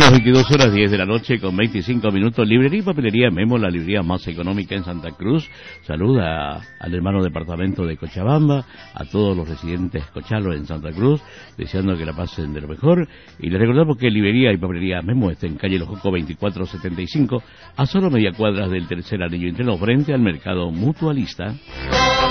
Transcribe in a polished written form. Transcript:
las 22 horas 10 de la noche con 25 minutos. Librería y papelería Memo, la librería más económica en Santa Cruz. Saluda al hermano departamento de Cochabamba, a todos los residentes cochalos en Santa Cruz, deseando que la pasen de lo mejor. Y les recordamos que librería y papelería Memo está en calle Los Jocos 2475, a solo media cuadra del tercer anillo interno, frente al mercado mutualista.